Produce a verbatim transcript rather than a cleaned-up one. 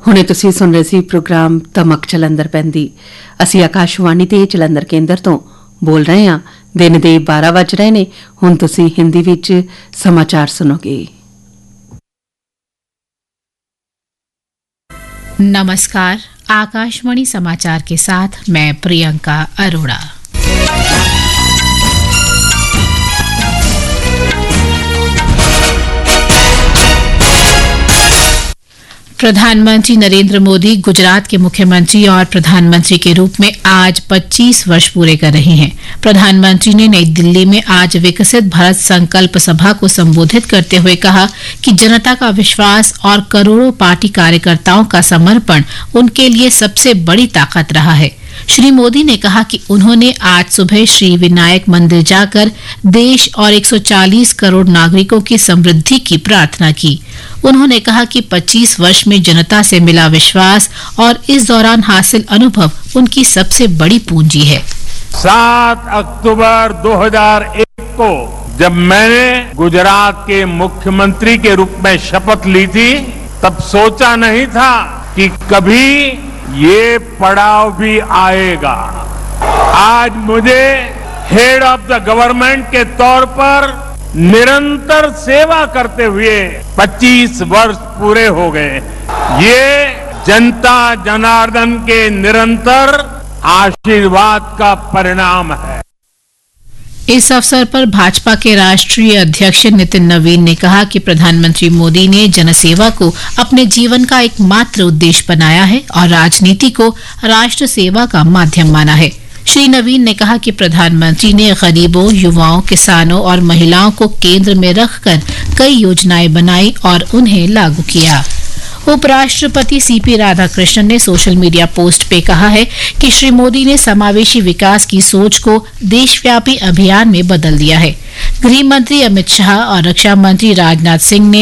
ਹੁਣੇ ਤੁਸੀਂ ਸੁਣ ਰਹੇ ਸੀ ਪ੍ਰੋਗਰਾਮ ਤਮਕ ਜਲੰਧਰ ਪੈਂਦੀ। ਅਸੀਂ ਆਕਾਸ਼ਵਾਣੀ ਤੇ ਜਲੰਧਰ ਕੇਂਦਰ ਤੋਂ ਬੋਲ ਰਹੇ ਹਾਂ। ਦਿਨ ਦੇ ਬਾਰਾਂ ਵੱਜ ਰਹੇ ਨੇ। ਹੁਣ ਤੁਸੀਂ ਹਿੰਦੀ ਵਿੱਚ ਸਮਾਚਾਰ ਸੁਣੋਗੇ। नमस्कार, आकाशवाणी समाचार के साथ मैं प्रियंका अरोड़ा। प्रधानमंत्री नरेंद्र मोदी गुजरात के मुख्यमंत्री और प्रधानमंत्री के रूप में आज पच्चीस वर्ष पूरे कर रहे हैं। प्रधानमंत्री ने नई दिल्ली में आज विकसित भारत संकल्प सभा को संबोधित करते हुए कहा कि जनता का विश्वास और करोड़ों पार्टी कार्यकर्ताओं का समर्पण उनके लिए सबसे बड़ी ताकत रहा है। श्री मोदी ने कहा कि उन्होंने आज सुबह श्री विनायक मंदिर जाकर देश और एक सौ चालीस करोड़ नागरिकों की समृद्धि की प्रार्थना की। उन्होंने कहा कि पच्चीस वर्ष में जनता से मिला विश्वास और इस दौरान हासिल अनुभव उनकी सबसे बड़ी पूंजी है। सात अक्टूबर दो हज़ार एक को जब मैंने गुजरात के मुख्यमंत्री के रूप में शपथ ली थी, तब सोचा नहीं था कि कभी ये पड़ाव भी आएगा। आज मुझे हेड ऑफ द गवर्नमेंट के तौर पर निरंतर सेवा करते हुए पच्चीस वर्ष पूरे हो गए। ये जनता जनार्दन के निरंतर आशीर्वाद का परिणाम है। इस अवसर पर भाजपा के राष्ट्रीय अध्यक्ष नितिन नवीन ने कहा कि प्रधानमंत्री मोदी ने जनसेवा को अपने जीवन का एकमात्र उद्देश्य बनाया है और राजनीति को राष्ट्र सेवा का माध्यम माना है। श्री नवीन ने कहा कि प्रधानमंत्री ने गरीबों, युवाओं, किसानों और महिलाओं को केंद्र में रखकर कई योजनाएं बनाई और उन्हें लागू किया। उपराष्ट्रपति सीपी राधाकृष्णन ने सोशल मीडिया पोस्ट पे कहा है कि श्री मोदी ने समावेशी विकास की सोच को देशव्यापी अभियान में बदल दिया है। गृह मंत्री अमित शाह और रक्षा मंत्री राजनाथ सिंह ने